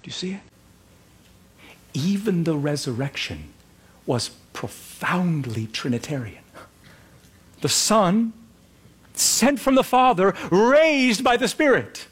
Do you see it? Even the resurrection was profoundly Trinitarian. The Son, sent from the Father, raised by the Spirit.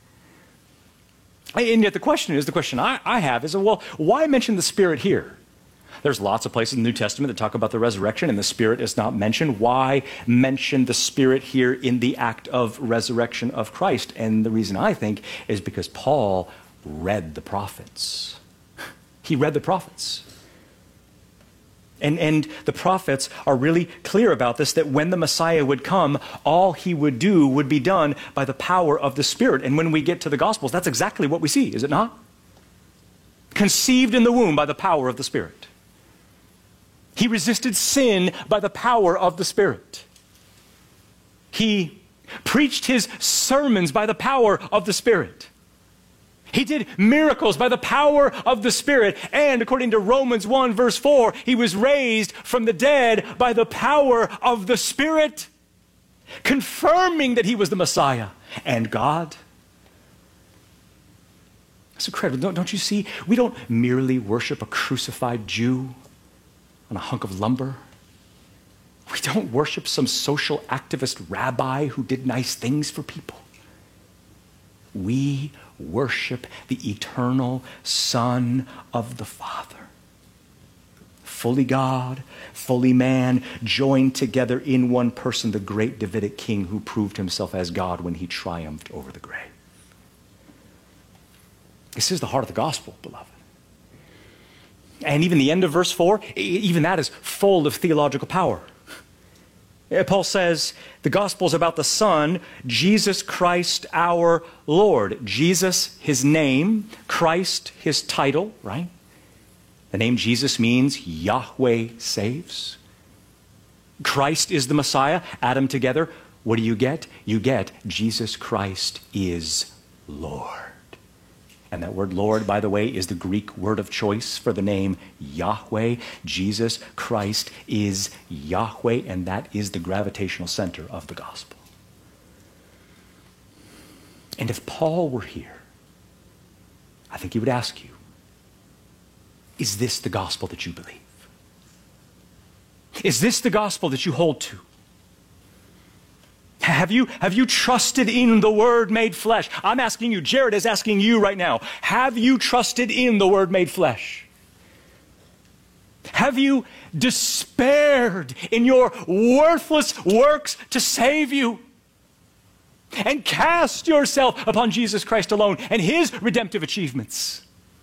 And yet the question I have is, well, why mention the Spirit here? There's lots of places in the New Testament that talk about the resurrection and the Spirit is not mentioned. Why mention the Spirit here in the act of resurrection of Christ? And the reason I think is because Paul read the prophets. He read the prophets. And the prophets are really clear about this, that when the Messiah would come, all he would do would be done by the power of the Spirit. And when we get to the Gospels, that's exactly what we see, is it not? Conceived in the womb by the power of the Spirit. He resisted sin by the power of the Spirit. He preached his sermons by the power of the Spirit. He did miracles by the power of the Spirit. And according to Romans 1 verse 4, he was raised from the dead by the power of the Spirit, confirming that he was the Messiah and God. That's incredible. Don't you see? We don't merely worship a crucified Jew on a hunk of lumber. We don't worship some social activist rabbi who did nice things for people. We worship the eternal Son of the Father. Fully God, fully man, joined together in one person, the great Davidic king who proved himself as God when he triumphed over the grave. This is the heart of the gospel, beloved. And even the end of verse 4, even that is full of theological power. Paul says the gospel is about the Son, Jesus Christ our Lord. Jesus, his name, Christ, his title, right? The name Jesus means Yahweh saves. Christ is the Messiah. Add them together. What do you get? You get Jesus Christ is Lord. And that word Lord, by the way, is the Greek word of choice for the name Yahweh. Jesus Christ is Yahweh, and that is the gravitational center of the gospel. And if Paul were here, I think he would ask you, is this the gospel that you believe? Is this the gospel that you hold to? Have you trusted in the Word made flesh? I'm asking you, Jared is asking you right now, have you trusted in the Word made flesh? Have you despaired in your worthless works to save you? And cast yourself upon Jesus Christ alone and his redemptive achievements?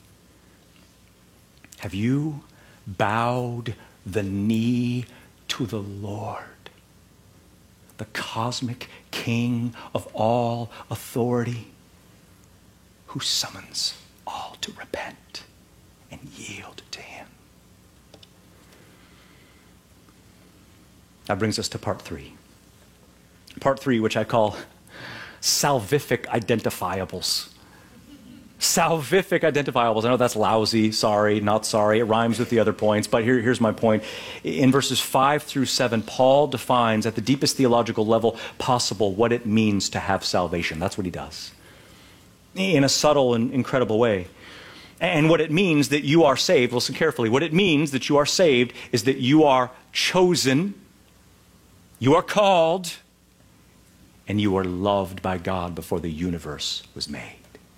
Have you bowed the knee to the Lord, the cosmic King of all authority, who summons all to repent and yield to him? That brings us to part 3. Part 3, which I call salvific identifiables. Salvific identifiables. I know that's lousy, sorry, not sorry. It rhymes with the other points, but here's my point. In verses 5 through 7, Paul defines at the deepest theological level possible what it means to have salvation. That's what he does, in a subtle and incredible way. And what it means that you are saved, listen carefully, what it means that you are saved is that you are chosen, you are called, and you are loved by God before the universe was made.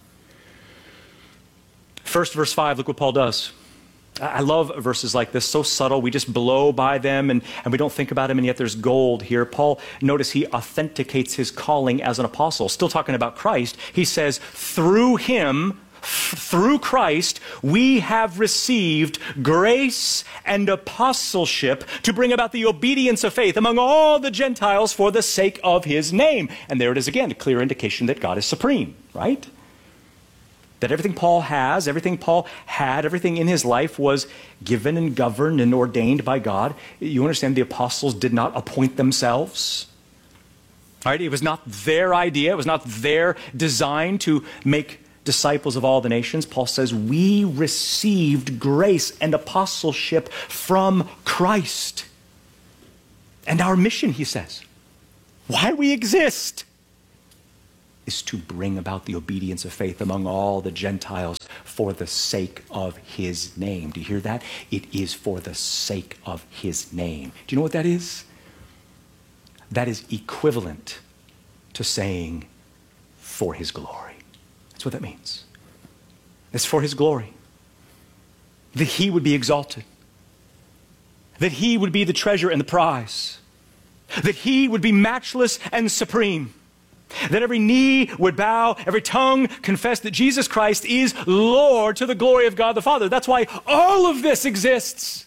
First, verse 5, look what Paul does. I love verses like this, so subtle. We just blow by them and we don't think about them, and yet there's gold here. Paul, notice he authenticates his calling as an apostle. Still talking about Christ. He says, through him, through Christ, we have received grace and apostleship to bring about the obedience of faith among all the Gentiles for the sake of his name. And there it is again, a clear indication that God is supreme, right? That everything Paul has, everything Paul had, everything in his life was given and governed and ordained by God. You understand, the apostles did not appoint themselves. All right, it was not their idea. It was not their design to make disciples of all the nations. Paul says, we received grace and apostleship from Christ. And our mission, he says, why we exist, is to bring about the obedience of faith among all the Gentiles for the sake of his name. Do you hear that? It is for the sake of his name. Do you know what that is? That is equivalent to saying, for his glory. That's what that means. It's for his glory. That he would be exalted. That he would be the treasure and the prize. That he would be matchless and supreme. That every knee would bow, every tongue confess that Jesus Christ is Lord to the glory of God the Father. That's why all of this exists.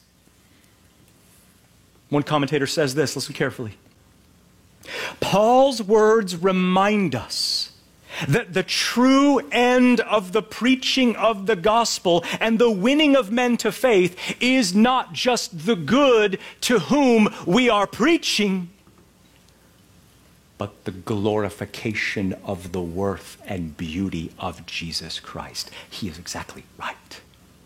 One commentator says this, listen carefully. Paul's words remind us that the true end of the preaching of the gospel and the winning of men to faith is not just the good to whom we are preaching, but the glorification of the worth and beauty of Jesus Christ. He is exactly right.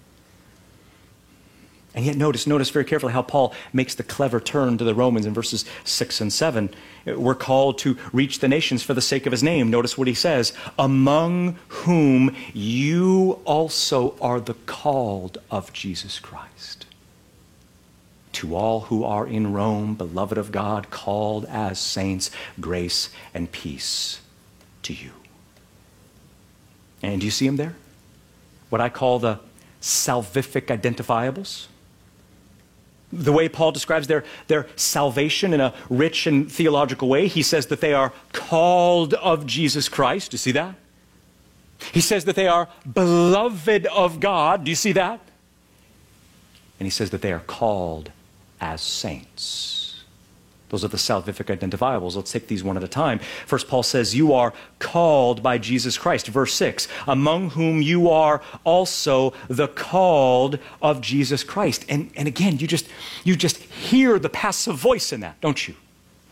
And yet notice very carefully how Paul makes the clever turn to the Romans in verses 6 and 7. We're called to reach the nations for the sake of his name. Notice what he says, among whom you also are the called of Jesus Christ. To all who are in Rome, beloved of God, called as saints, grace and peace to you. And do you see him there? What I call the salvific identifiables. The way Paul describes their salvation in a rich and theological way, he says that they are called of Jesus Christ. Do you see that? He says that they are beloved of God. Do you see that? And he says that they are called as saints. Those are the salvific identifiables. Let's take these one at a time. First, Paul says, you are called by Jesus Christ. Verse 6, among whom you are also the called of Jesus Christ. And again, you just hear the passive voice in that, don't you?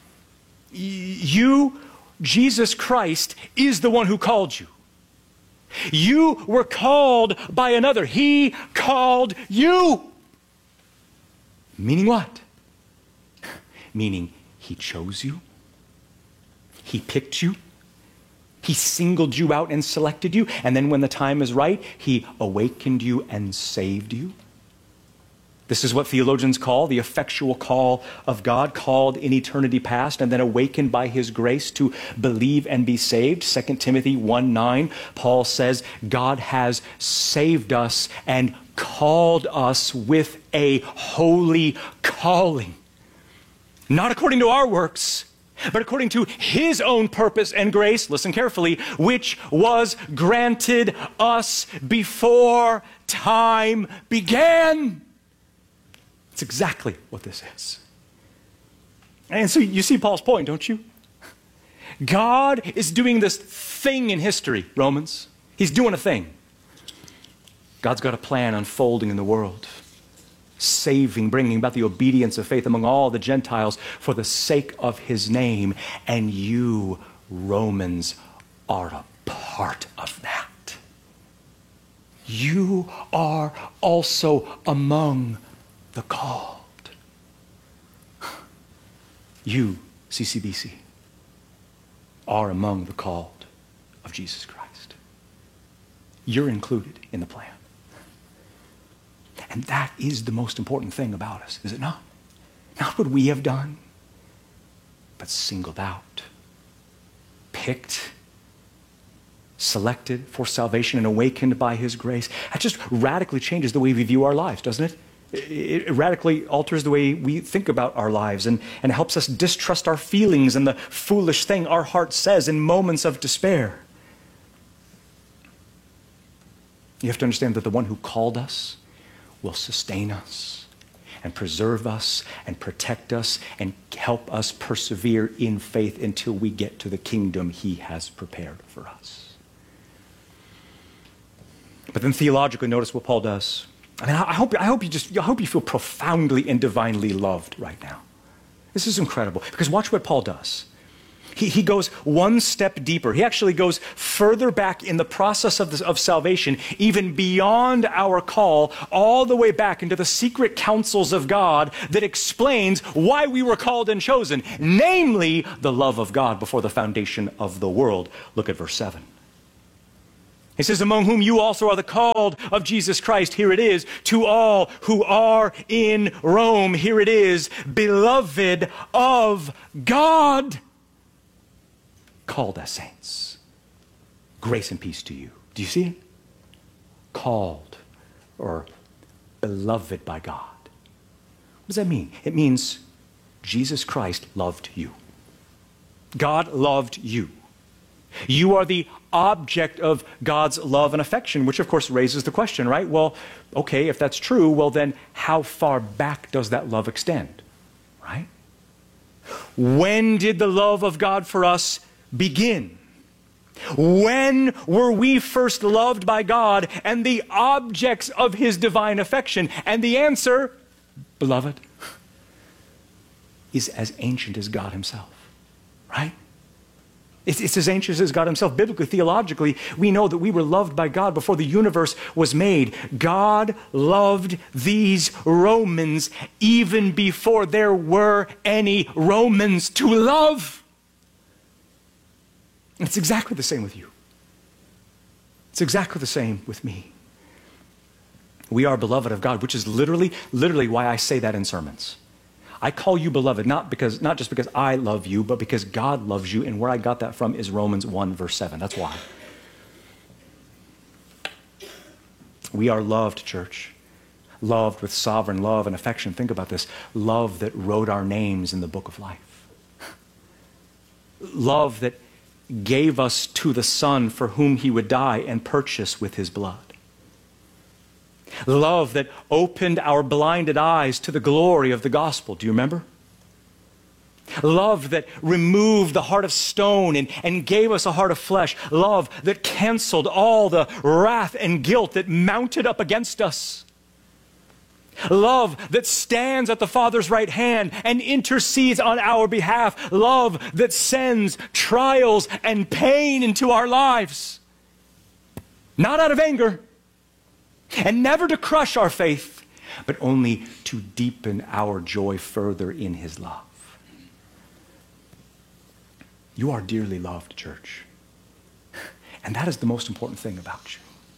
You, Jesus Christ, is the one who called you. You were called by another. He called you. Meaning what? Meaning he chose you, he picked you, he singled you out and selected you, and then when the time is right, he awakened you and saved you. This is what theologians call the effectual call of God, called in eternity past and then awakened by his grace to believe and be saved. 2 Timothy 1:9, Paul says, God has saved us and called us with a holy calling. Not according to our works, but according to his own purpose and grace, listen carefully, which was granted us before time began. It's exactly what this is. And so you see Paul's point, don't you? God is doing this thing in history, Romans. He's doing a thing. God's got a plan unfolding in the world, saving, bringing about the obedience of faith among all the Gentiles for the sake of his name. And you, Romans, are a part of that. You are also among the called. You, CCBC, are among the called of Jesus Christ. You're included in the plan. And that is the most important thing about us, is it not? Not what we have done, but singled out, picked, selected for salvation and awakened by his grace. That just radically changes the way we view our lives, doesn't it? It radically alters the way we think about our lives and helps us distrust our feelings and the foolish thing our heart says in moments of despair. You have to understand that the one who called us will sustain us and preserve us and protect us and help us persevere in faith until we get to the kingdom he has prepared for us. But then theologically, notice what Paul does. I mean, I hope you feel profoundly and divinely loved right now. This is incredible, because watch what Paul does. He goes one step deeper. He actually goes further back in the process of salvation, even beyond our call, all the way back into the secret counsels of God that explains why we were called and chosen, namely the love of God before the foundation of the world. Look at verse 7. He says, among whom you also are the called of Jesus Christ. Here it is. To all who are in Rome. Here it is. Beloved of God. Called as saints. Grace and peace to you. Do you see it? Called or beloved by God. What does that mean? It means Jesus Christ loved you. God loved you. You are the object of God's love and affection, which of course raises the question, right? Well, okay, if that's true, well then how far back does that love extend, right? When did the love of God for us begin? When were we first loved by God and the objects of his divine affection? And the answer, beloved, is as ancient as God himself, right? It's as ancient as God himself. Biblically, theologically, we know that we were loved by God before the universe was made. God loved these Romans even before there were any Romans to love. And it's exactly the same with you. It's exactly the same with me. We are beloved of God, which is literally why I say that in sermons. I call you beloved, not just because I love you, but because God loves you, and where I got that from is Romans 1, verse 7. That's why. We are loved, church. Loved with sovereign love and affection. Think about this. Love that wrote our names in the book of life. Love that gave us to the Son for whom he would die and purchase with his blood. Love that opened our blinded eyes to the glory of the gospel. Do you remember? Love that removed the heart of stone and gave us a heart of flesh. Love that canceled all the wrath and guilt that mounted up against us. Love that stands at the Father's right hand and intercedes on our behalf. Love that sends trials and pain into our lives. Not out of anger. And never to crush our faith, but only to deepen our joy further in his love. You are dearly loved, church. And that is the most important thing about you.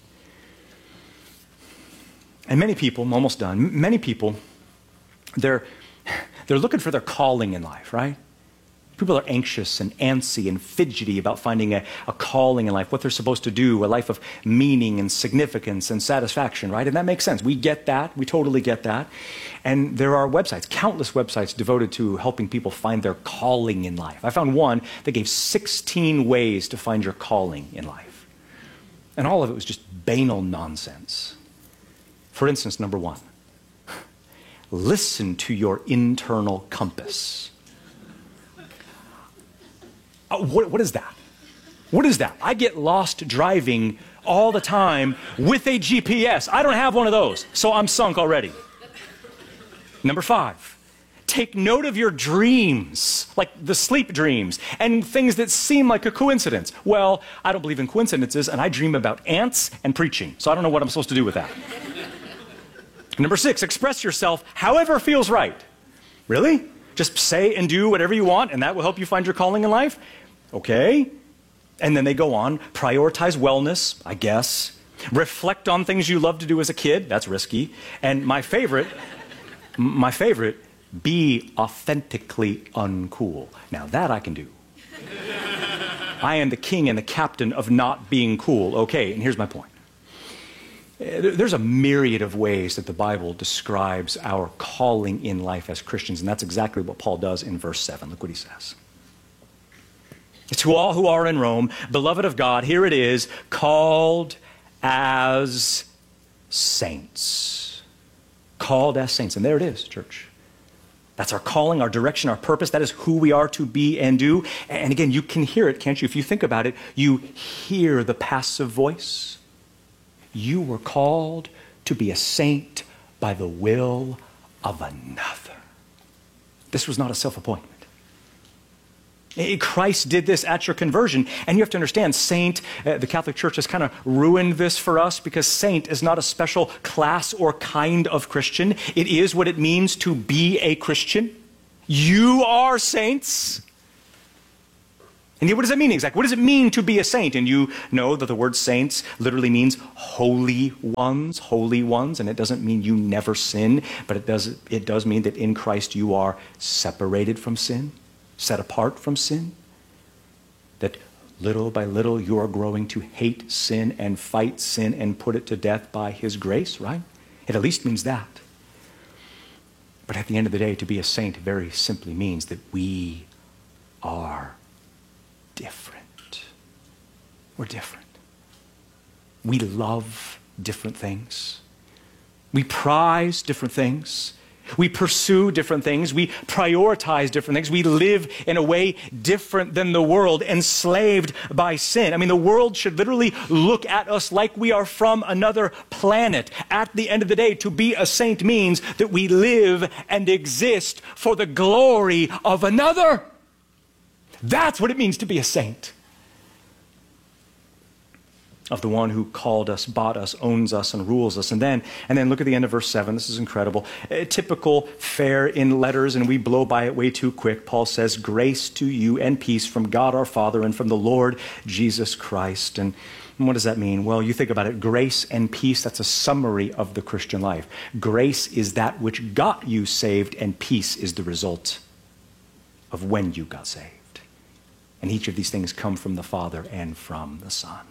And many people, I'm almost done, many people, they're looking for their calling in life, right? People are anxious and antsy and fidgety about finding a calling in life, what they're supposed to do, a life of meaning and significance and satisfaction, right? And that makes sense. We get that. We totally get that. And there are websites, countless websites devoted to helping people find their calling in life. I found one that gave 16 ways to find your calling in life. And all of it was just banal nonsense. For instance, number 1, listen to your internal compass. What is that? What is that? I get lost driving all the time with a GPS. I don't have one of those, so I'm sunk already. Number 5, take note of your dreams, like the sleep dreams, and things that seem like a coincidence. Well, I don't believe in coincidences, and I dream about ants and preaching, so I don't know what I'm supposed to do with that. Number 6, express yourself however feels right. Really? Just say and do whatever you want, and that will help you find your calling in life? Okay. And then they go on. Prioritize wellness, I guess. Reflect on things you loved to do as a kid. That's risky. And my favorite, be authentically uncool. Now that I can do. I am the king and the captain of not being cool. Okay, and here's my point. There's a myriad of ways that the Bible describes our calling in life as Christians, and that's exactly what Paul does in verse 7. Look what he says. To all who are in Rome, beloved of God, here it is, called as saints. Called as saints. And there it is, church. That's our calling, our direction, our purpose. That is who we are to be and do. And again, you can hear it, can't you? If you think about it, you hear the passive voice. You were called to be a saint by the will of another. This was not a self-appointment. Christ did this at your conversion. And you have to understand, saint, the Catholic Church has kind of ruined this for us because saint is not a special class or kind of Christian. It is what it means to be a Christian. You are saints. And what does that mean exactly? What does it mean to be a saint? And you know that the word saints literally means holy ones, and it doesn't mean you never sin, but it does mean that in Christ you are separated from sin, set apart from sin, that little by little you are growing to hate sin and fight sin and put it to death by his grace, right? It at least means that. But at the end of the day, to be a saint very simply means that we are different. We're different. We love different things. We prize different things. We pursue different things. We prioritize different things. We live in a way different than the world, enslaved by sin. I mean, the world should literally look at us like we are from another planet. At the end of the day, to be a saint means that we live and exist for the glory of another. That's what it means to be a saint. Of the one who called us, bought us, owns us, and rules us. And then look at the end of verse 7. This is incredible. Typical fare in letters, and we blow by it way too quick. Paul says, grace to you and peace from God our Father and from the Lord Jesus Christ. And what does that mean? Well, you think about it. Grace and peace, that's a summary of the Christian life. Grace is that which got you saved, and peace is the result of when you got saved. And each of these things come from the Father and from the Son.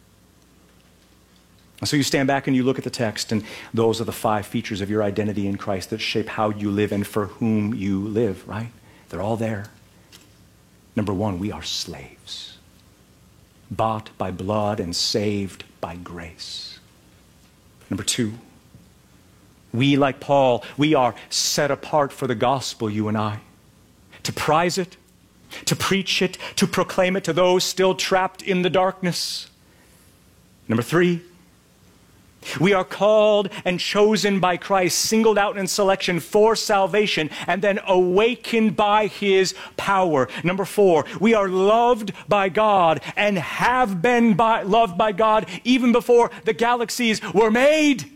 And so you stand back and you look at the text, and those are the 5 features of your identity in Christ that shape how you live and for whom you live, right? They're all there. Number 1, we are slaves, bought by blood and saved by grace. Number 2, we, like Paul, we are set apart for the gospel, you and I, to prize it, to preach it, to proclaim it to those still trapped in the darkness. Number 3, we are called and chosen by Christ, singled out in selection for salvation, and then awakened by his power. Number 4, we are loved by God and have been loved by God even before the galaxies were made.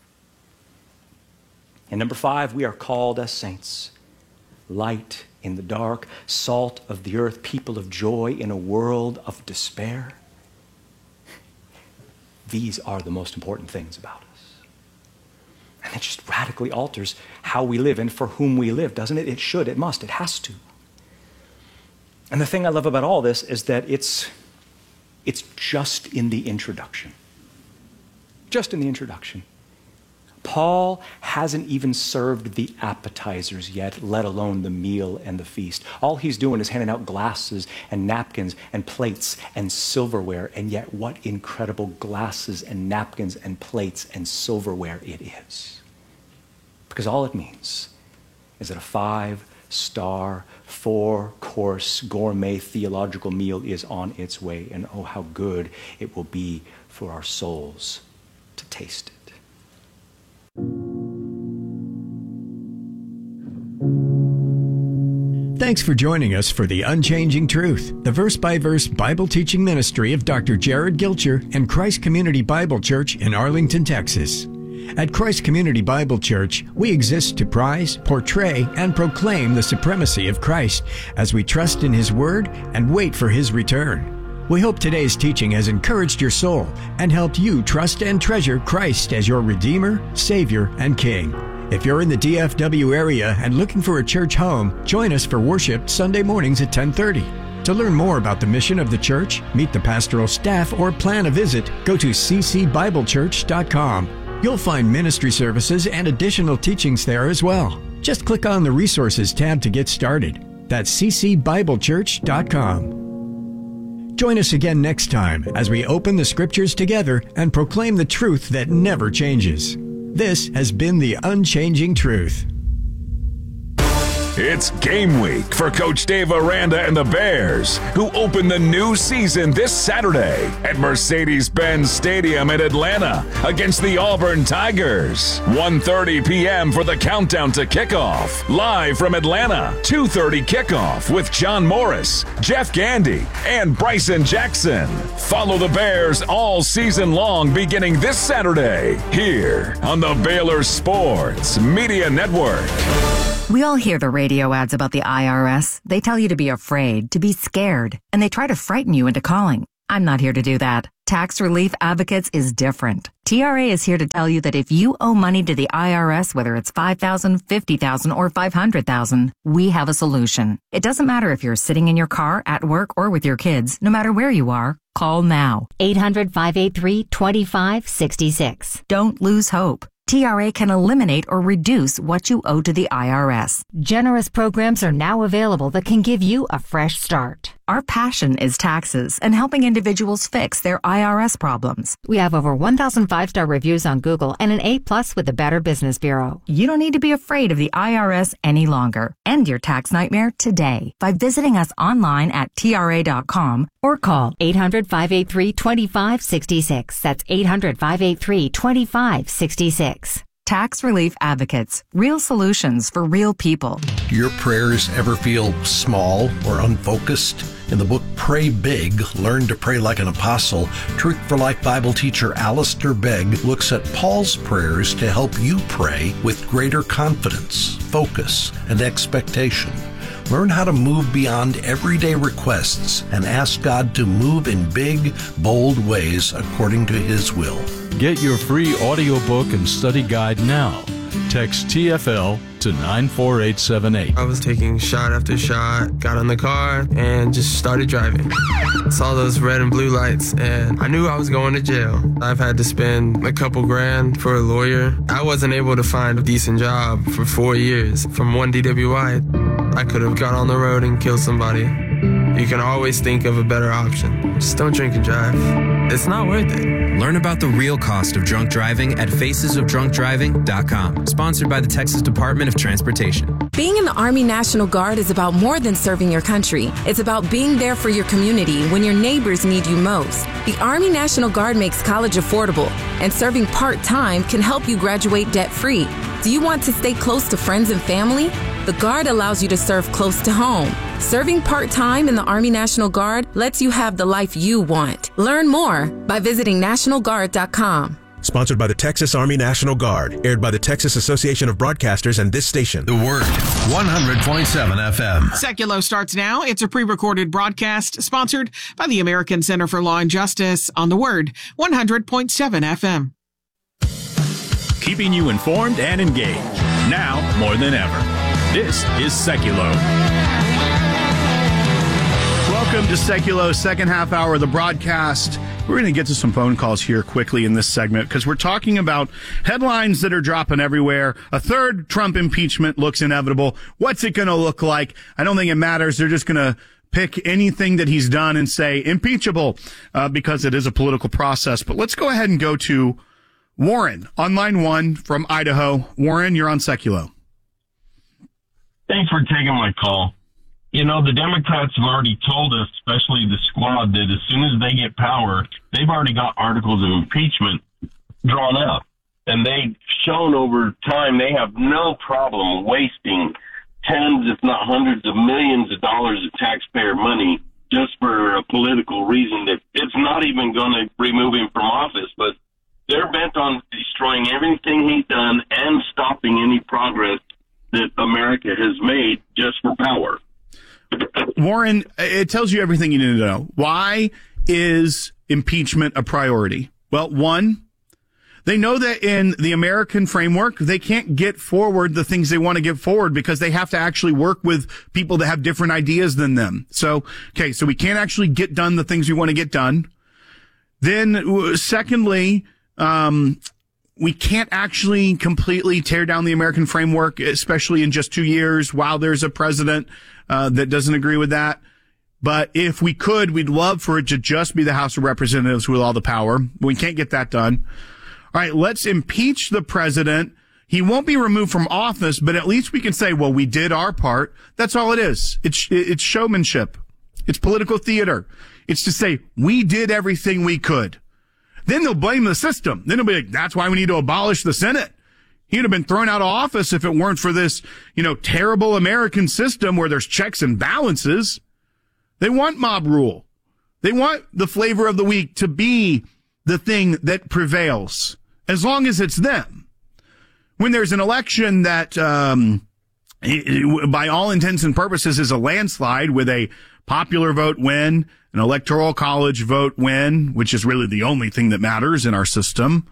And number 5, we are called as saints, light in the dark, salt of the earth, people of joy in a world of despair. These are the most important things about us. And it just radically alters how we live and for whom we live, doesn't it? It should, it must, it has to. And the thing I love about all this is that it's just in the introduction. Just in the introduction. Paul hasn't even served the appetizers yet, let alone the meal and the feast. All he's doing is handing out glasses and napkins and plates and silverware. And yet what incredible glasses and napkins and plates and silverware it is. Because all it means is that a 5-star, 4-course gourmet theological meal is on its way. And oh, how good it will be for our souls to taste it. Thanks for joining us for The Unchanging Truth, the verse-by-verse Bible teaching ministry of Dr. Jared Gilcher and Christ Community Bible Church in Arlington, Texas. At Christ Community Bible Church, we exist to prize, portray, and proclaim the supremacy of Christ as we trust in His Word and wait for His return. We hope today's teaching has encouraged your soul and helped you trust and treasure Christ as your Redeemer, Savior, and King. If you're in the DFW area and looking for a church home, join us for worship Sunday mornings at 10:30. To learn more about the mission of the church, meet the pastoral staff, or plan a visit, go to ccbiblechurch.com. You'll find ministry services and additional teachings there as well. Just click on the Resources tab to get started. That's ccbiblechurch.com. Join us again next time as we open the Scriptures together and proclaim the truth that never changes. This has been The Unchanging Truth. It's game week for Coach Dave Aranda and the Bears, who open the new season this Saturday at Mercedes-Benz Stadium in Atlanta against the Auburn Tigers. 1:30 p.m. for the countdown to kickoff. Live from Atlanta, 2:30 kickoff with John Morris, Jeff Gandy, and Bryson Jackson. Follow the Bears all season long beginning this Saturday here on the Baylor Sports Media Network. We all hear the radio ads about the IRS. They tell you to be afraid, to be scared, and they try to frighten you into calling. I'm not here to do that. Tax Relief Advocates is different. TRA is here to tell you that if you owe money to the IRS, whether it's $5,000, $50,000, or $500,000, we have a solution. It doesn't matter if you're sitting in your car, at work, or with your kids. No matter where you are, call now. 800-583-2566. Don't lose hope. TRA can eliminate or reduce what you owe to the IRS. Generous programs are now available that can give you a fresh start. Our passion is taxes and helping individuals fix their IRS problems. We have over 1,000 5-star reviews on Google and an A+ with the Better Business Bureau. You don't need to be afraid of the IRS any longer. End your tax nightmare today by visiting us online at TRA.com or call 800-583-2566. That's 800-583-2566. Tax Relief Advocates. Real solutions for real people. Do your prayers ever feel small or unfocused? In the book Pray Big, Learn to Pray Like an Apostle, Truth for Life Bible teacher Alistair Begg looks at Paul's prayers to help you pray with greater confidence, focus, and expectation. Learn how to move beyond everyday requests and ask God to move in big, bold ways according to His will. Get your free audiobook and study guide now. Text TFL to 94878. I was taking shot after shot, got in the car, and just started driving. Saw those red and blue lights, and I knew I was going to jail. I've had to spend a couple grand for a lawyer. I wasn't able to find a decent job for 4 years. From one DWI, I could have got on the road and killed somebody. You can always think of a better option. Just don't drink and drive. It's not worth it. Learn about the real cost of drunk driving at facesofdrunkdriving.com. Sponsored by the Texas Department of Transportation. Being in the Army National Guard is about more than serving your country. It's about being there for your community when your neighbors need you most. The Army National Guard makes college affordable, and serving part-time can help you graduate debt-free. Do you want to stay close to friends and family? The Guard allows you to serve close to home. Serving part-time in the Army National Guard lets you have the life you want. Learn more by visiting NationalGuard.com. Sponsored by the Texas Army National Guard. Aired by the Texas Association of Broadcasters and this station. The Word, 100.7 FM. Seculo starts now. It's a pre-recorded broadcast sponsored by the American Center for Law and Justice on The Word, 100.7 FM. Keeping you informed and engaged, now more than ever. This is Seculo. Welcome to Seculo's second half hour of the broadcast. We're going to get to some phone calls here quickly in this segment because we're talking about headlines that are dropping everywhere. A third Trump impeachment looks inevitable. What's it going to look like? I don't think it matters. They're just going to pick anything that he's done and say impeachable because it is a political process. But let's go ahead and go to Warren on line 1 from Idaho. Warren, you're on Seculo. Thanks for taking my call. You know, the Democrats have already told us, especially the squad, that as soon as they get power, they've already got articles of impeachment drawn up. And they've shown over time they have no problem wasting tens, if not hundreds of millions of dollars of taxpayer money just for a political reason that it's not even going to remove him from office. But they're bent on destroying everything he's done and stopping any progress that America has made just for power. Warren, it tells you everything you need to know. Why is impeachment a priority? Well, one, they know that in the American framework, they can't get forward the things they want to get forward because they have to actually work with people that have different ideas than them. So we can't actually get done the things we want to get done. Then, secondly, we can't actually completely tear down the American framework, especially in just 2 years while there's a president that doesn't agree with that. But if we could, we'd love for it to just be the House of Representatives with all the power. We can't get that done. All right, let's impeach the president He won't be removed from office, but at least we can say, well, we did our part. That's all it is. It's showmanship. It's political theater. It's to say, we did everything we could. Then they'll blame the system. Then they'll be like, that's why we need to abolish the Senate. He'd have been thrown out of office if it weren't for this, terrible American system where there's checks and balances. They want mob rule. They want the flavor of the week to be the thing that prevails, as long as it's them. When there's an election that, by all intents and purposes, is a landslide with a popular vote win, an electoral college vote win, which is really the only thing that matters in our system,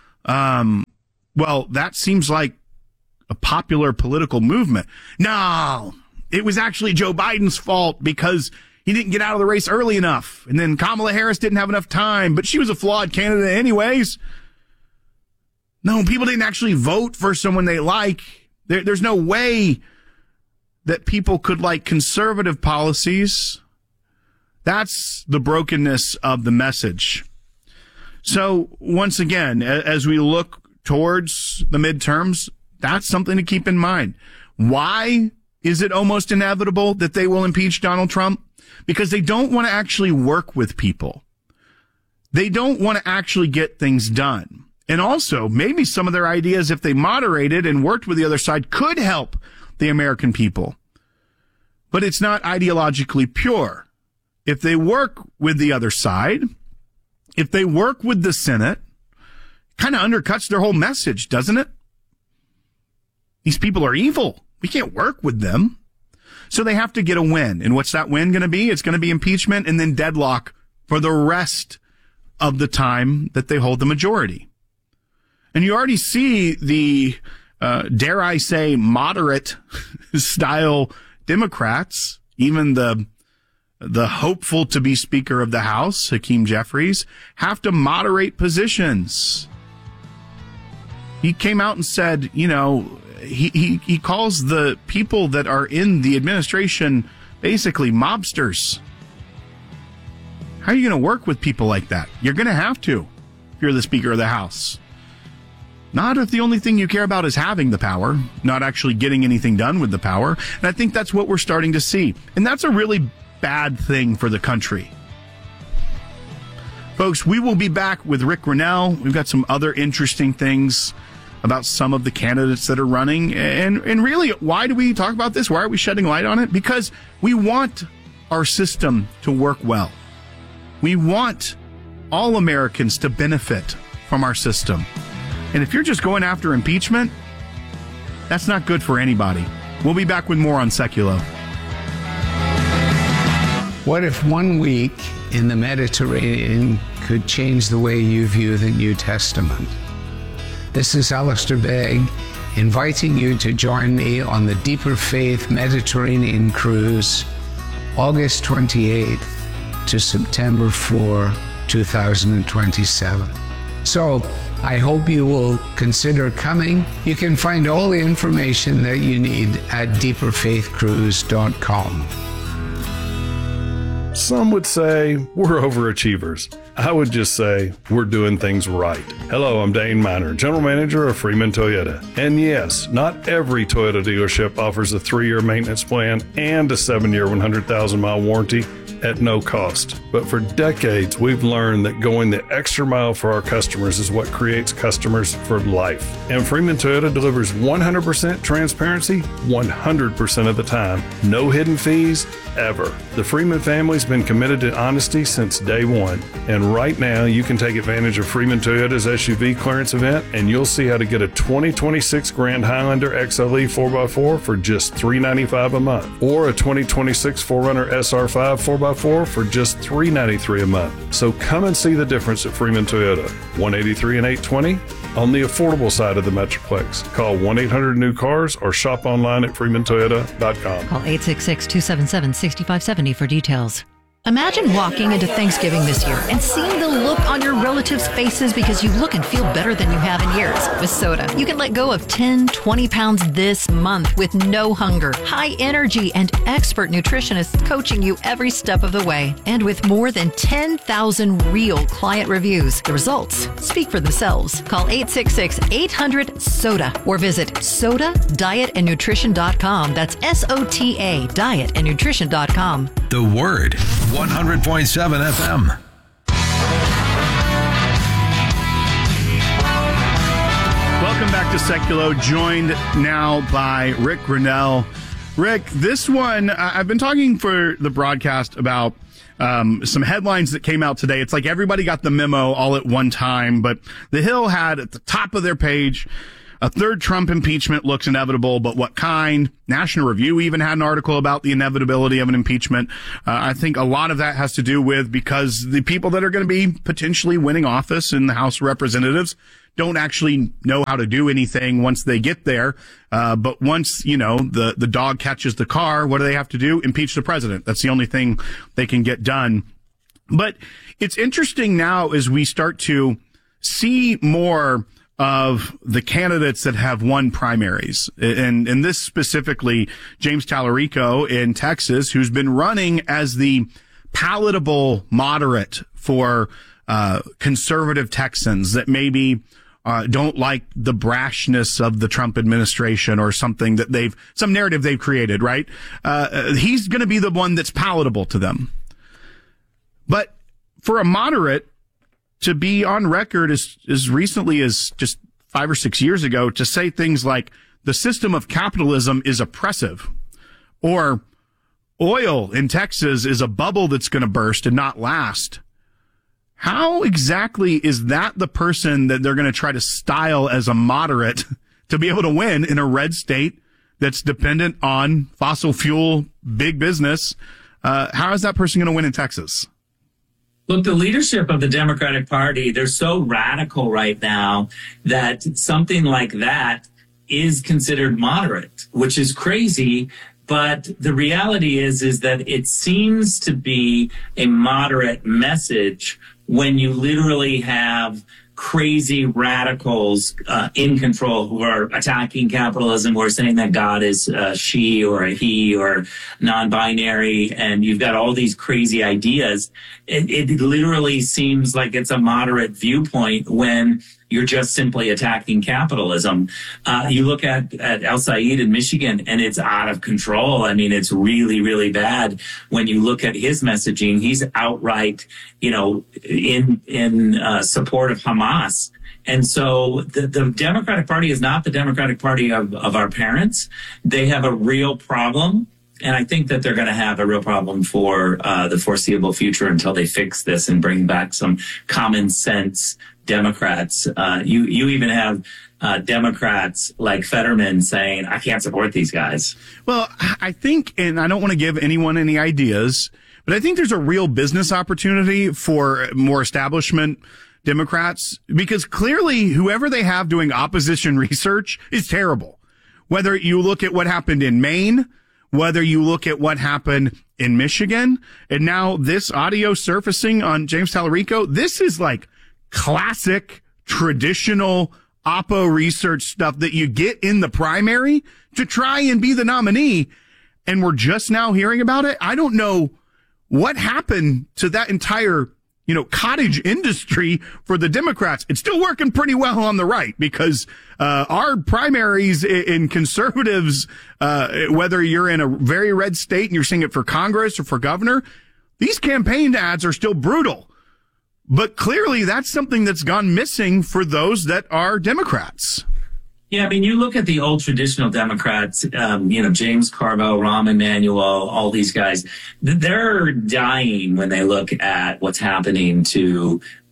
well, that seems like a popular political movement. No, it was actually Joe Biden's fault because he didn't get out of the race early enough. And then Kamala Harris didn't have enough time, but she was a flawed candidate anyways. No, people didn't actually vote for someone they like. There's no way that people could like conservative policies. That's the brokenness of the message. So once again, as we look towards the midterms, that's something to keep in mind. Why is it almost inevitable that they will impeach Donald Trump? Because they don't want to actually work with people. They don't want to actually get things done. And also, maybe some of their ideas, if they moderated and worked with the other side, could help the American people. But it's not ideologically pure. If they work with the other side, if they work with the Senate, kind of undercuts their whole message, doesn't it? These people are evil. We can't work with them. So they have to get a win. And what's that win going to be? It's going to be impeachment and then deadlock for the rest of the time that they hold the majority. And you already see the, dare I say, moderate style Democrats, even the hopeful to be Speaker of the House, Hakeem Jeffries, have to moderate positions. He came out and said, he calls the people that are in the administration basically mobsters. How are you going to work with people like that? You're going to have to if you're the Speaker of the House. Not if the only thing you care about is having the power, not actually getting anything done with the power. And I think that's what we're starting to see. And that's a really bad thing for the country. Folks, we will be back with Rick Grinnell. We've got some other interesting things about some of the candidates that are running. And really, why do we talk about this? Why are we shedding light on it? Because we want our system to work well. We want all Americans to benefit from our system. And if you're just going after impeachment, that's not good for anybody. We'll be back with more on Seculo. What if 1 week in the Mediterranean could change the way you view the New Testament? This is Alistair Begg, inviting you to join me on the Deeper Faith Mediterranean Cruise, August 28th to September 4, 2027. So, I hope you will consider coming. You can find all the information that you need at deeperfaithcruise.com. Some would say we're overachievers. I would just say we're doing things right. Hello, I'm Dane Miner, General Manager of Freeman Toyota. And yes, not every Toyota dealership offers a 3-year maintenance plan and a 7-year 100,000-mile warranty at no cost. But for decades, we've learned that going the extra mile for our customers is what creates customers for life. And Freeman Toyota delivers 100% transparency 100% of the time. No hidden fees, ever. The Freeman family's been committed to honesty since day one. And right now, you can take advantage of Freeman Toyota's SUV clearance event, and you'll see how to get a 2026 Grand Highlander XLE 4x4 for just $395 a month, or a 2026 4Runner SR5 4x4 for just $393 a month. So come and see the difference at Freeman Toyota, 183 and 820 on the affordable side of the Metroplex. Call 1-800-NEW-CARS or shop online at freemantoyota.com. Call 866-277-6570 for details. Imagine walking into Thanksgiving this year and seeing the look on your relatives' faces because you look and feel better than you have in years. With Soda, you can let go of 10, 20 pounds this month with no hunger, high energy, and expert nutritionists coaching you every step of the way. And with more than 10,000 real client reviews, the results speak for themselves. Call 866-800-SODA or visit SODAdietandnutrition.com. That's SOTA, dietandnutrition.com. The Word, 100.7 FM. Welcome back to Seculo, joined now by Rick Grenell. Rick, this one, I've been talking for the broadcast about some headlines that came out today. It's like everybody got the memo all at one time, but The Hill had at the top of their page, a third Trump impeachment looks inevitable, but what kind? National Review even had an article about the inevitability of an impeachment. I think a lot of that has to do with because the people that are going to be potentially winning office in the House of Representatives don't actually know how to do anything once they get there. But once, the dog catches the car, what do they have to do? Impeach the president. That's the only thing they can get done. But it's interesting now as we start to see more of the candidates that have won primaries. And this specifically, James Tallarico in Texas, who's been running as the palatable moderate for conservative Texans that maybe don't like the brashness of the Trump administration or something that some narrative they've created, right? He's going to be the one that's palatable to them. But for a moderate to be on record as recently as just 5 or 6 years ago to say things like the system of capitalism is oppressive or oil in Texas is a bubble that's going to burst and not last. How exactly is that the person that they're going to try to style as a moderate to be able to win in a red state that's dependent on fossil fuel, big business? How is that person going to win in Texas? Look, the leadership of the Democratic Party, they're so radical right now that something like that is considered moderate, which is crazy. But the reality is that it seems to be a moderate message when you literally have crazy radicals in control who are attacking capitalism, who are saying that God is she or a he or non-binary, and you've got all these crazy ideas. It literally seems like it's a moderate viewpoint when you're just simply attacking capitalism. You look at El Said in Michigan, and it's out of control. I mean, it's really, really bad. When you look at his messaging, he's outright, in support of Hamas. And so the Democratic Party is not the Democratic Party of our parents. They have a real problem. And I think that they're going to have a real problem for the foreseeable future until they fix this and bring back some common sense Democrats. You even have Democrats like Fetterman saying, I can't support these guys. Well, I think, and I don't want to give anyone any ideas, but I think there's a real business opportunity for more establishment Democrats, because clearly whoever they have doing opposition research is terrible. Whether you look at what happened in Maine, whether you look at what happened in Michigan, and now this audio surfacing on James Tallarico, this is like classic, traditional Oppo research stuff that you get in the primary to try and be the nominee. And we're just now hearing about it. I don't know what happened to that entire, cottage industry for the Democrats. It's still working pretty well on the right because our primaries in conservatives, whether you're in a very red state and you're seeing it for Congress or for governor, these campaign ads are still brutal. But clearly that's something that's gone missing for those that are Democrats. Yeah, I mean, you look at the old traditional Democrats, James Carville, Rahm Emanuel, all these guys, they're dying when they look at what's happening to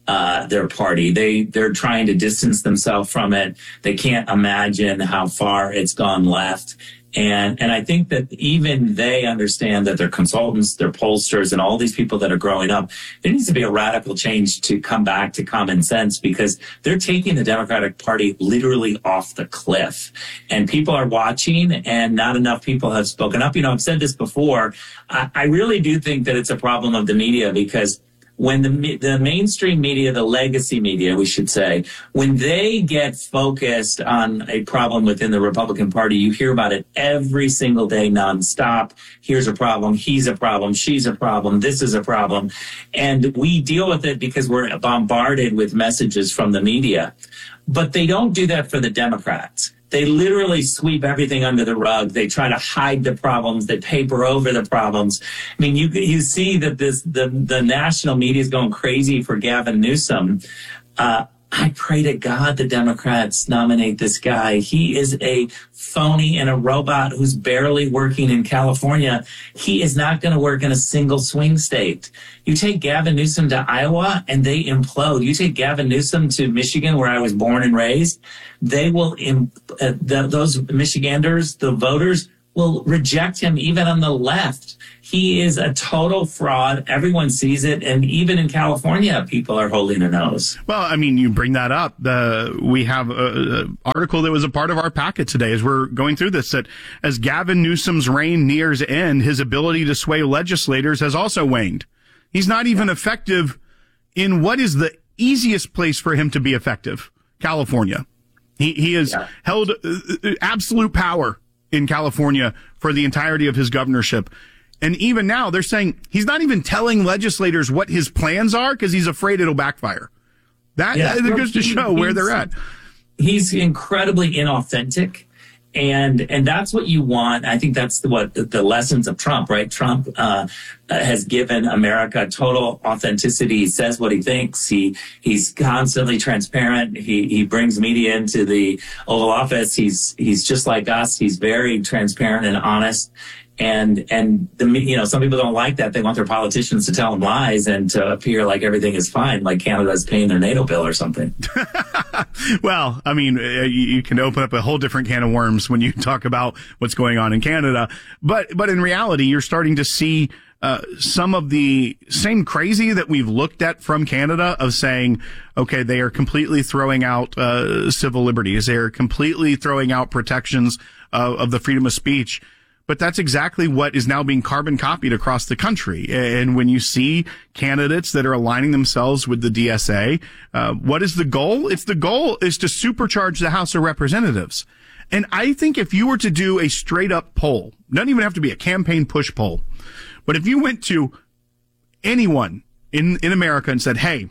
their party. They're trying to distance themselves from it. They can't imagine how far it's gone left. And I think that even they understand that their consultants, their pollsters, and all these people that are growing up, there needs to be a radical change to come back to common sense, because they're taking the Democratic Party literally off the cliff. And people are watching, and not enough people have spoken up. I've said this before. I really do think that it's a problem of the media, because when the mainstream media, the legacy media, we should say, when they get focused on a problem within the Republican Party, you hear about it every single day nonstop. Here's a problem. He's a problem. She's a problem. This is a problem. And we deal with it because we're bombarded with messages from the media. But they don't do that for the Democrats. They literally sweep everything under the rug. They try to hide the problems. They paper over the problems. I mean, you see that the national media is going crazy for Gavin Newsom. I pray to God the Democrats nominate this guy. He is a phony and a robot who's barely working in California. He is not going to work in a single swing state. You take Gavin Newsom to Iowa and they implode. You take Gavin Newsom to Michigan, where I was born and raised, they will, those Michiganders, the voters, will reject him even on the left. He is a total fraud. Everyone sees it. And even in California, people are holding their nose. Well, I mean, you bring that up. We have an article that was a part of our packet today as we're going through this, that as Gavin Newsom's reign nears end, his ability to sway legislators has also waned. He's not even effective in what is the easiest place for him to be effective, California. He has held absolute power in California for the entirety of his governorship. And even now, they're saying he's not even telling legislators what his plans are because he's afraid it'll backfire. That goes to show where they're at. He's incredibly inauthentic. And that's what you want. I think that's what the lessons of Trump, right? Trump has given America total authenticity. He says what he thinks. He's constantly transparent. He brings media into the Oval Office. He's just like us. He's very transparent and honest. And some people don't like that. They want their politicians to tell them lies and to appear like everything is fine, like Canada's paying their NATO bill or something. Well, I mean, you can open up a whole different can of worms when you talk about what's going on in Canada. But in reality, you're starting to see some of the same crazy that we've looked at from Canada of saying, okay, they are completely throwing out civil liberties. They are completely throwing out protections of the freedom of speech. But that's exactly what is now being carbon copied across the country. And when you see candidates that are aligning themselves with the DSA, what is the goal? The goal is to supercharge the House of Representatives. And I think if you were to do a straight up poll, doesn't even have to be a campaign push poll, but if you went to anyone in America and said, hey,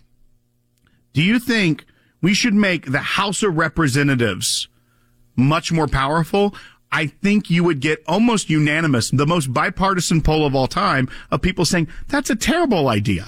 do you think we should make the House of Representatives much more powerful? I think you would get almost unanimous, the most bipartisan poll of all time, of people saying that's a terrible idea.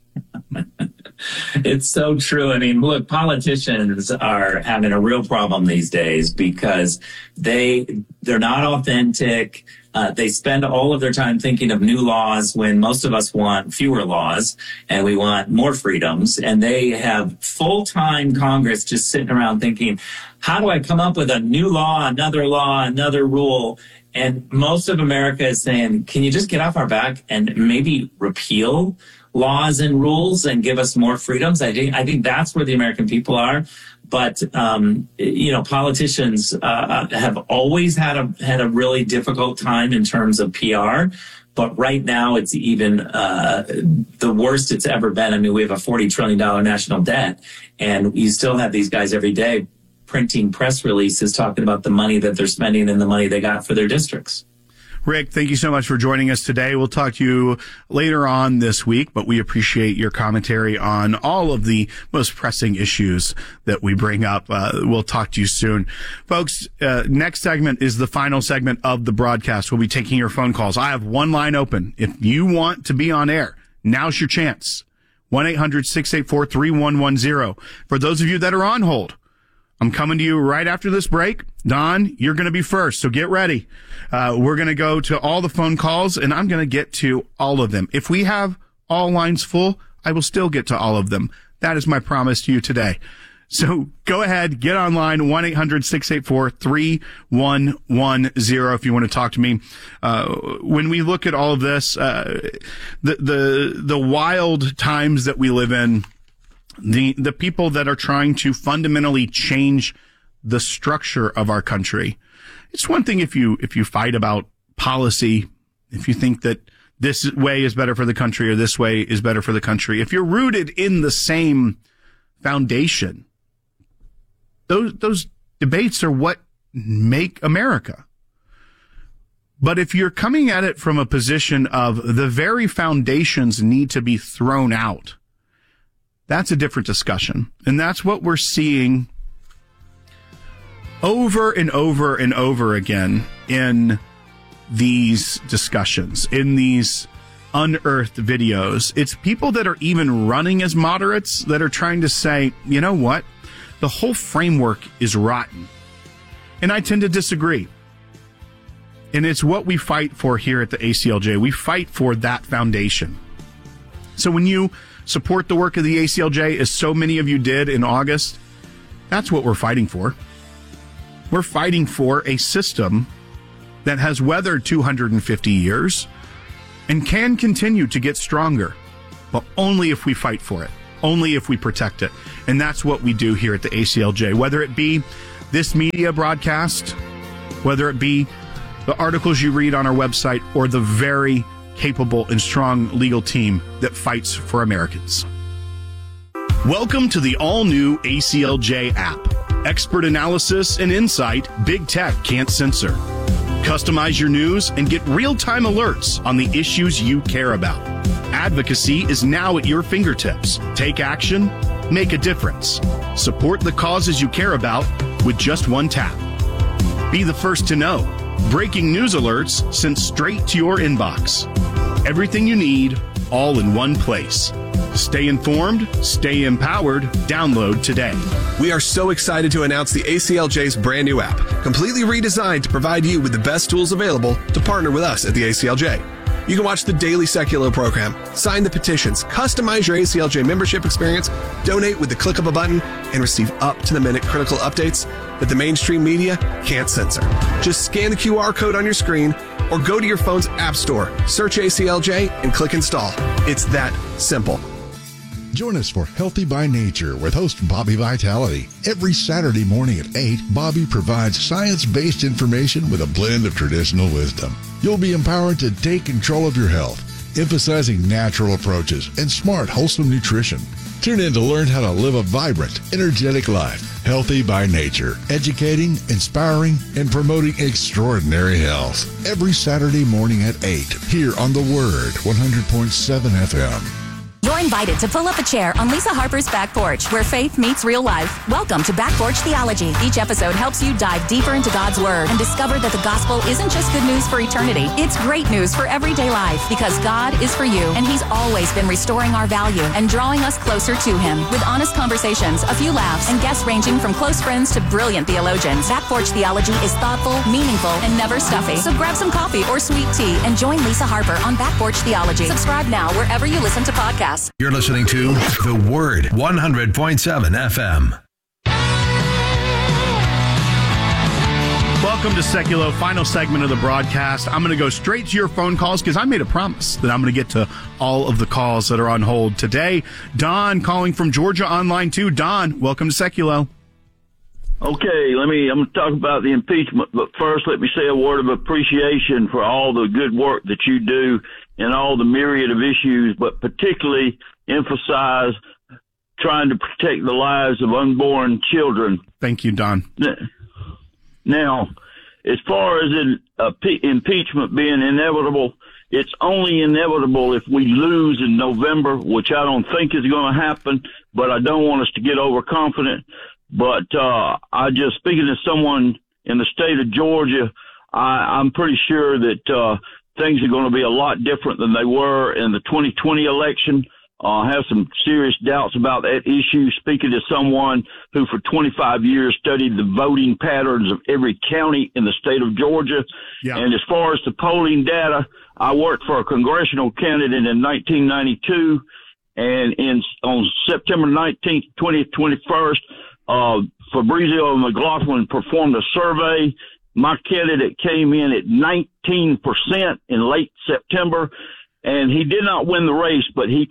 It's so true. I mean, look, politicians are having a real problem these days because they're not authentic. They spend all of their time thinking of new laws when most of us want fewer laws and we want more freedoms. And they have full-time Congress just sitting around thinking, how do I come up with a new law, another rule? And most of America is saying, can you just get off our back and maybe repeal laws and rules and give us more freedoms? I think that's where the American people are. But, politicians have always had a really difficult time in terms of PR. But right now, it's even the worst it's ever been. I mean, we have a $40 trillion national debt, and you still have these guys every day printing press releases talking about the money that they're spending and the money they got for their districts. Rick, thank you so much for joining us today. We'll talk to you later on this week, but we appreciate your commentary on all of the most pressing issues that we bring up. We'll talk to you soon. Folks, next segment is the final segment of the broadcast. We'll be taking your phone calls. I have one line open. If you want to be on air, now's your chance. 1-800-684-3110. For those of you that are on hold, I'm coming to you right after this break. Don, you're going to be first, so get ready. We're going to go to all the phone calls, and I'm going to get to all of them. If we have all lines full, I will still get to all of them. That is my promise to you today. So go ahead, get online, 1-800-684-3110 if you want to talk to me. When we look at all of this, the wild times that we live in, the people that are trying to fundamentally change the structure of our country. It's one thing if you fight about policy, if you think that this way is better for the country or this way is better for the country. If you're rooted in the same foundation, those debates are what make America. But if you're coming at it from a position of the very foundations need to be thrown out, that's a different discussion. And that's what we're seeing over and over and over again in these discussions, in these unearthed videos. It's people that are even running as moderates that are trying to say, you know what? The whole framework is rotten. And I tend to disagree. And it's what we fight for here at the ACLJ. We fight for that foundation. So when you support the work of the ACLJ, as so many of you did in August, that's what we're fighting for. We're fighting for a system that has weathered 250 years and can continue to get stronger, but only if we fight for it, only if we protect it. And that's what we do here at the ACLJ, whether it be this media broadcast, whether it be the articles you read on our website, or the very capable and strong legal team that fights for Americans. Welcome to the all-new ACLJ app. Expert analysis and insight Big Tech can't censor. Customize your news and get real-time alerts on the issues you care about. Advocacy is now at your fingertips. Take action, make a difference. Support the causes you care about with just one tap. Be the first to know. Breaking news alerts sent straight to your inbox. Everything you need, all in one place. Stay informed, stay empowered. Download today. We are so excited to announce the ACLJ's brand new app, completely redesigned to provide you with the best tools available to partner with us at the ACLJ. You can watch the daily Seculo program, sign the petitions, customize your ACLJ membership experience, donate with the click of a button, and receive up-to-the-minute critical updates that the mainstream media can't censor. Just scan the QR code on your screen or go to your phone's app store, search ACLJ, and click install. It's that simple. Join us for Healthy by Nature with host Bobby Vitality. Every Saturday morning at 8, Bobby provides science-based information with a blend of traditional wisdom. You'll be empowered to take control of your health, emphasizing natural approaches and smart, wholesome nutrition. Tune in to learn how to live a vibrant, energetic life. Healthy by Nature, educating, inspiring, and promoting extraordinary health. Every Saturday morning at 8, here on The Word, 100.7 FM. You're invited to pull up a chair on Lisa Harper's Back Porch, where faith meets real life. Welcome to Back Porch Theology. Each episode helps you dive deeper into God's Word and discover that the gospel isn't just good news for eternity. It's great news for everyday life, because God is for you, and He's always been restoring our value and drawing us closer to Him. With honest conversations, a few laughs, and guests ranging from close friends to brilliant theologians, Back Porch Theology is thoughtful, meaningful, and never stuffy. So grab some coffee or sweet tea and join Lisa Harper on Back Porch Theology. Subscribe now wherever you listen to podcasts. You're listening to The Word, 100.7 FM. Welcome to Seculo, final segment of the broadcast. I'm going to go straight to your phone calls because I made a promise that I'm going to get to all of the calls that are on hold today. Don calling from Georgia on line 2. Don, welcome to Seculo. Okay, I'm going to talk about the impeachment, but first let me say a word of appreciation for all the good work that you do in all the myriad of issues, but particularly emphasize trying to protect the lives of unborn children. Thank you, Don. Now, as far as impeachment being inevitable, it's only inevitable if we lose in November, which I don't think is going to happen, but I don't want us to get overconfident. But I just, speaking to someone in the state of Georgia, I'm pretty sure that things are going to be a lot different than they were in the 2020 election. I have some serious doubts about that issue, speaking to someone who for 25 years studied the voting patterns of every county in the state of Georgia. Yeah. And as far as the polling data, I worked for a congressional candidate in 1992, And on September 19th, 20th, 21st, Fabrizio McLaughlin performed a survey. My candidate came in at 19% in late September, and he did not win the race, but he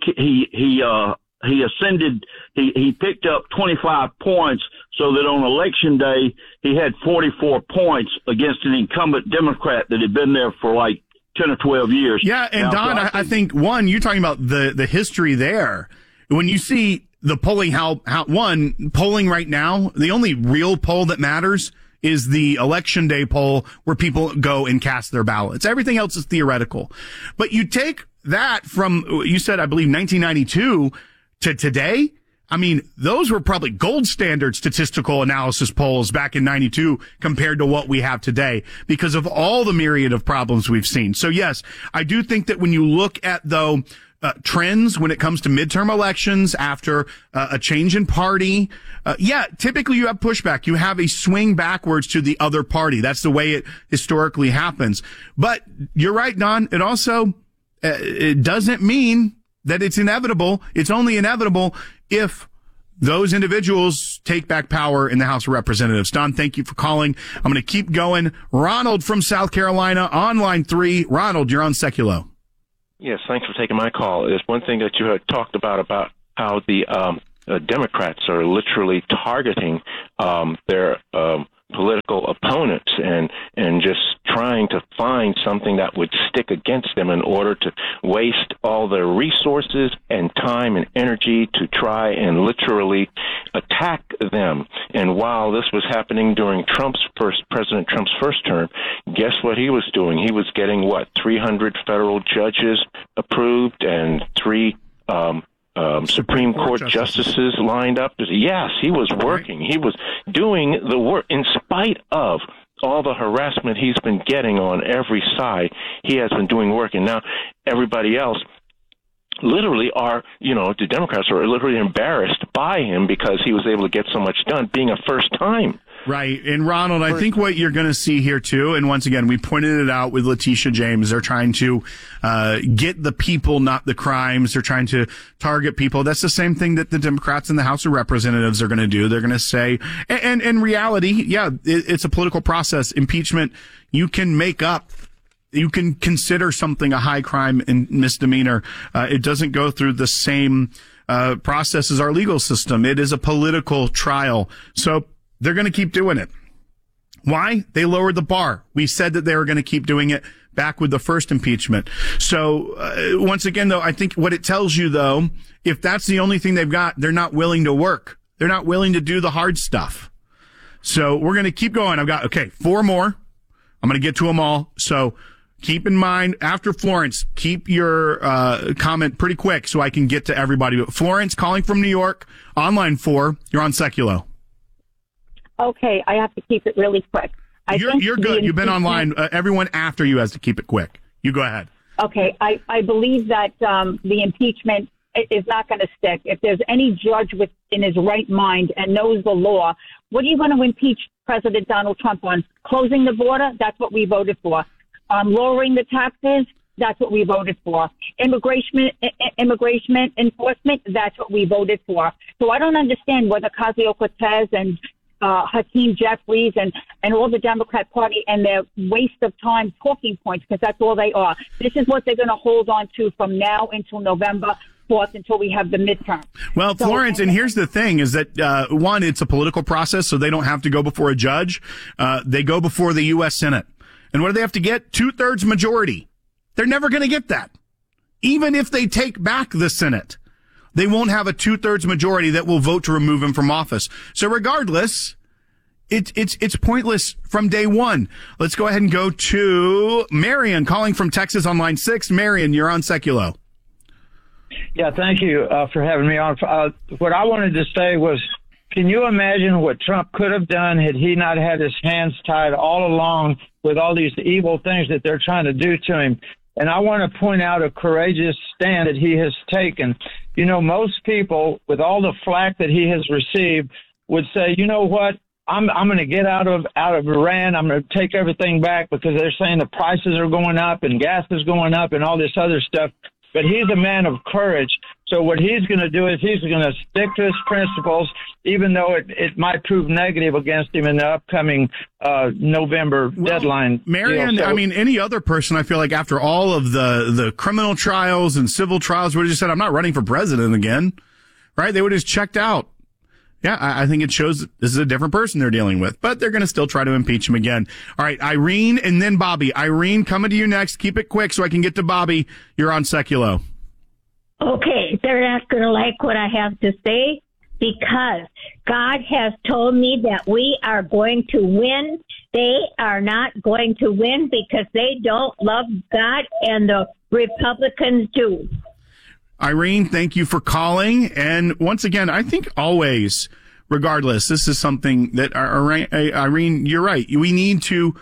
ascended. He picked up 25 points, so that on election day he had 44 points against an incumbent Democrat that had been there for like 10 or 12 years. Yeah, and now, Don, I think one, you're talking about the history there. When you see the polling, polling right now, the only real poll that matters is the election day poll where people go and cast their ballots. Everything else is theoretical. But you take that from, you said, I believe, 1992 to today. I mean, those were probably gold standard statistical analysis polls back in 92 compared to what we have today because of all the myriad of problems we've seen. So yes, I do think that when you look at, though, trends when it comes to midterm elections after a change in party, typically you have pushback. You have a swing backwards to the other party. That's the way it historically happens. But you're right, Don. It also, it doesn't mean that it's inevitable. It's only inevitable if those individuals take back power in the House of Representatives. Don, thank you for calling. I'm going to keep going. Ronald from South Carolina on line 3. Ronald, you're on Seculo. Yes, thanks for taking my call. There's one thing that you had talked about how the Democrats are literally targeting their political opponents and just trying to find something that would stick against them in order to waste all their resources and time and energy to try and literally attack them. And while this was happening during President Trump's first term, guess what he was doing? He was getting, 300 federal judges approved and 3 Supreme Court justices lined up. Yes, he was working. He was doing the work in spite of all the harassment he's been getting on every side. He has been doing work, and now everybody else literally the Democrats are literally embarrassed by him because he was able to get so much done being a first time. Right. And Ronald, I think what you're going to see here too, and once again, we pointed it out with Letitia James, they're trying to get the people, not the crimes. They're trying to target people. That's the same thing that the Democrats in the House of Representatives are going to do. They're going to say, and in reality, it's a political process. Impeachment, you can make up. You can consider something a high crime and misdemeanor. It doesn't go through the same process as our legal system. It is a political trial. So they're going to keep doing it. Why? They lowered the bar. We said that they were going to keep doing it back with the first impeachment. So once again, though, I think what it tells you, though, if that's the only thing they've got, they're not willing to work. They're not willing to do the hard stuff. So we're going to keep going. I've got, 4 more. I'm going to get to them all. So keep in mind, after Florence, keep your comment pretty quick so I can get to everybody. Florence, calling from New York, on line 4. You're on Seculo. Okay, I have to keep it really quick. You're good. You've been online. Everyone after you has to keep it quick. You go ahead. Okay, I believe that the impeachment is not going to stick. If there's any judge in his right mind and knows the law, what are you going to impeach President Donald Trump on? Closing the border? That's what we voted for. Lowering the taxes? That's what we voted for. Immigration enforcement? That's what we voted for. So I don't understand whether Ocasio-Cortez and Hakeem Jeffries and all the Democrat Party and their waste of time talking points, because that's all they are. This is what they're going to hold on to from now until November 4th until we have the midterm. Well, Florence, and here's the thing is that, one, it's a political process, so they don't have to go before a judge. They go before the U.S. Senate. And what do they have to get? 2/3 majority. They're never going to get that. Even if they take back the Senate, they won't have a 2/3 majority that will vote to remove him from office. So regardless, it's pointless from day one. Let's go ahead and go to Marion calling from Texas on line 6. Marion, you're on Seculo. Yeah, thank you for having me on. What I wanted to say was, can you imagine what Trump could have done had he not had his hands tied all along with all these evil things that they're trying to do to him? And I want to point out a courageous stand that he has taken. You know, most people, with all the flack that he has received, would say, you know what, I'm going to get out of Iran. I'm going to take everything back because they're saying the prices are going up and gas is going up and all this other stuff. but he's a man of courage. So what he's going to do is he's going to stick to his principles, even though it might prove negative against him in the upcoming November deadline. Marion, I mean, any other person, I feel like after all of the criminal trials and civil trials would have just said, I'm not running for president again, right? They would have just checked out. Yeah, I think it shows that this is a different person they're dealing with, but they're going to still try to impeach him again. All right, Irene and then Bobby. Irene, coming to you next. Keep it quick so I can get to Bobby. You're on Seculo. Okay, they're not going to like what I have to say because God has told me that we are going to win. They are not going to win because they don't love God, and the Republicans do. Irene, thank you for calling. And once again, I think always, regardless, this is something that, Irene, you're right. We need to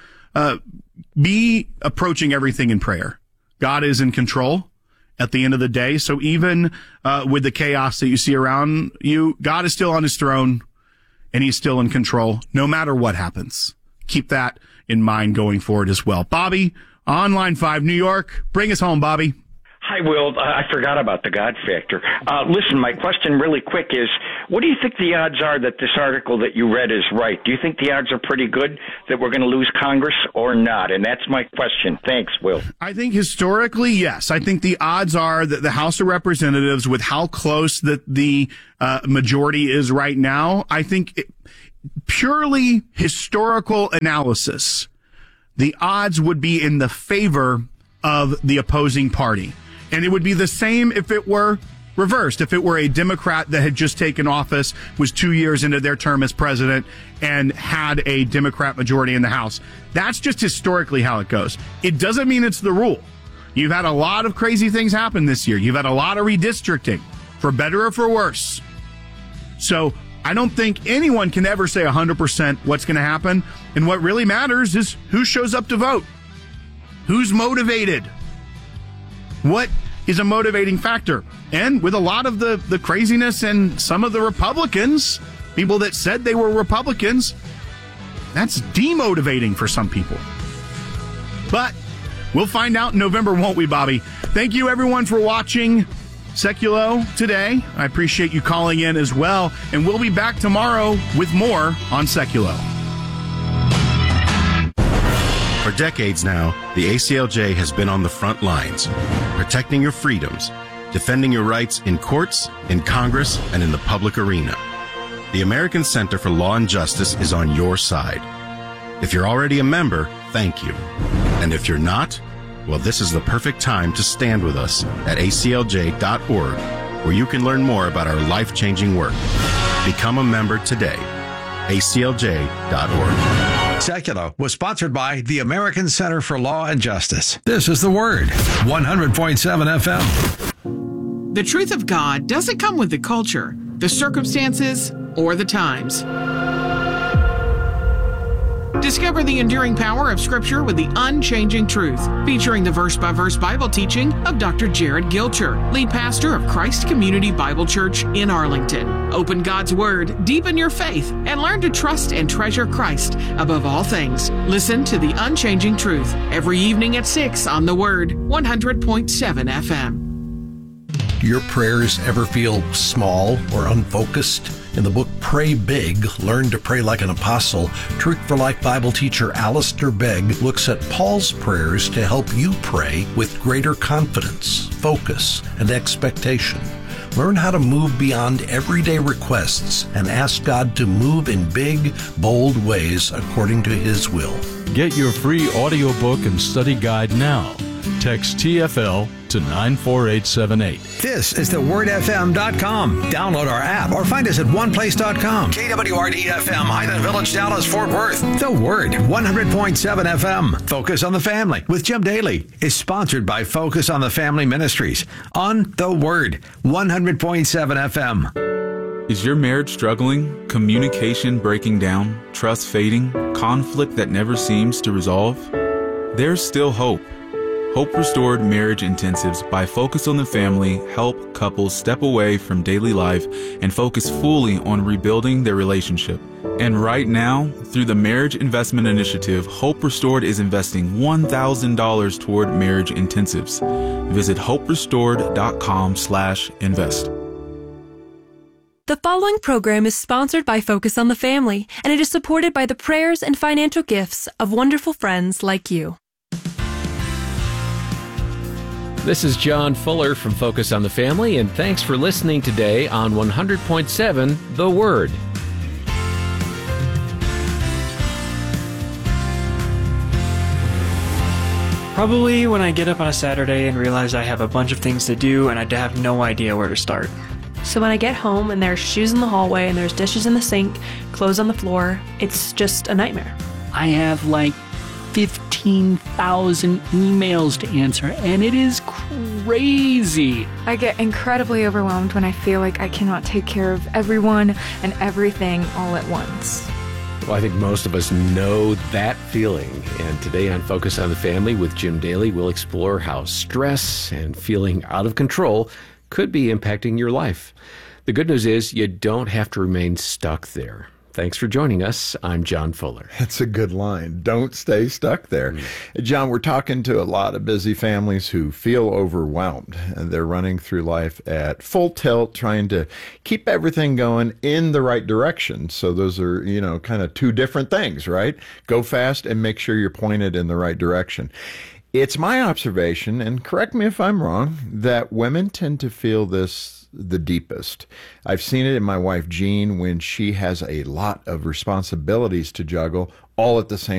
be approaching everything in prayer. God is in control at the end of the day. So even with the chaos that you see around you, God is still on his throne and he's still in control no matter what happens. Keep that in mind going forward as well. Bobby, on line 5, New York. Bring us home, Bobby. Hi, Will. I forgot about the God factor. Listen, my question really quick is, what do you think the odds are that this article that you read is right? Do you think the odds are pretty good that we're going to lose Congress or not? And that's my question. Thanks, Will. I think historically, yes. I think the odds are that the House of Representatives, with how close that the majority is right now, I think purely historical analysis, the odds would be in the favor of the opposing party. And it would be the same if it were reversed, if it were a Democrat that had just taken office, was 2 years into their term as president, and had a Democrat majority in the House. That's just historically how it goes. It doesn't mean it's the rule. You've had a lot of crazy things happen this year. You've had a lot of redistricting, for better or for worse. So I don't think anyone can ever say 100% what's going to happen. And what really matters is who shows up to vote. Who's motivated? What is a motivating factor? And with a lot of the craziness and some of the Republicans, people that said they were Republicans, that's demotivating for some people. But we'll find out in November, won't we, Bobby? Thank you, everyone, for watching Seculo today. I appreciate you calling in as well. And we'll be back tomorrow with more on Seculo. For decades now, the ACLJ has been on the front lines, protecting your freedoms, defending your rights in courts, in Congress, and in the public arena. The American Center for Law and Justice is on your side. If you're already a member, thank you. And if you're not, well, this is the perfect time to stand with us at aclj.org, where you can learn more about our life-changing work. Become a member today. aclj.org. Seculo was sponsored by the American Center for Law and Justice. This is The Word, 100.7 FM. The truth of God doesn't come with the culture, the circumstances, or the times. Discover the enduring power of Scripture with the unchanging truth, featuring the verse-by-verse Bible teaching of Dr. Jared Gilcher, lead pastor of Christ Community Bible Church in Arlington. Open God's Word, deepen your faith, and learn to trust and treasure Christ above all things. Listen to the unchanging truth every evening at 6 on The Word, 100.7 FM. Your prayers ever feel small or unfocused? In the book Pray Big, Learn to Pray Like an Apostle, Truth for Life Bible teacher Alistair Begg looks at Paul's prayers to help you pray with greater confidence, focus, and expectation. Learn how to move beyond everyday requests and ask God to move in big, bold ways according to His will. Get your free audiobook and study guide now. Text TFL to 94878. This is thewordfm.com. Download our app or find us at oneplace.com. KWRD-FM, Highland Village, Dallas, Fort Worth. The Word, 100.7 FM. Focus on the Family with Jim Daly is sponsored by Focus on the Family Ministries on The Word, 100.7 FM. Is your marriage struggling? Communication breaking down? Trust fading? Conflict that never seems to resolve? There's still hope. Hope Restored Marriage Intensives by Focus on the Family help couples step away from daily life and focus fully on rebuilding their relationship. And right now, through the Marriage Investment Initiative, Hope Restored is investing $1,000 toward marriage intensives. Visit hoperestored.com/invest. The following program is sponsored by Focus on the Family, and it is supported by the prayers and financial gifts of wonderful friends like you. This is John Fuller from Focus on the Family, and thanks for listening today on 100.7 The Word. Probably when I get up on a Saturday and realize I have a bunch of things to do and I have no idea where to start. So when I get home and there's shoes in the hallway and there's dishes in the sink, clothes on the floor, it's just a nightmare. I have like 15,000 emails to answer, and it is crazy. I get incredibly overwhelmed when I feel like I cannot take care of everyone and everything all at once. Well, I think most of us know that feeling. And today on Focus on the Family with Jim Daly, we'll explore how stress and feeling out of control could be impacting your life. The good news is you don't have to remain stuck there. Thanks for joining us. I'm John Fuller. That's a good line. Don't stay stuck there. John, we're talking to a lot of busy families who feel overwhelmed. They're running through life at full tilt, trying to keep everything going in the right direction. So those are, kind of two different things, right? Go fast and make sure you're pointed in the right direction. It's my observation, and correct me if I'm wrong, that women tend to feel this the deepest. I've seen it in my wife, Jean, when she has a lot of responsibilities to juggle all at the same